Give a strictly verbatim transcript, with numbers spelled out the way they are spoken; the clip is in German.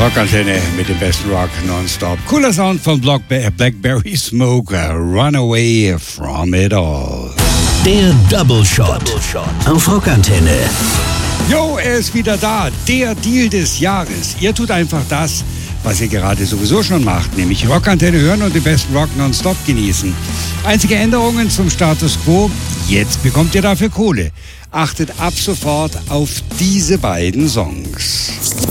Rockantenne mit dem besten Rock nonstop. Cooler Sound von Blackberry Smoke, Run Away From It All. Der Double Shot auf Rockantenne. Jo, er ist wieder da, der Deal des Jahres. Ihr tut einfach das, was ihr gerade sowieso schon macht, nämlich Rockantenne hören und den besten Rock nonstop genießen. Einzige Änderungen zum Status Quo, jetzt bekommt ihr dafür Kohle. Achtet ab sofort auf diese beiden Songs.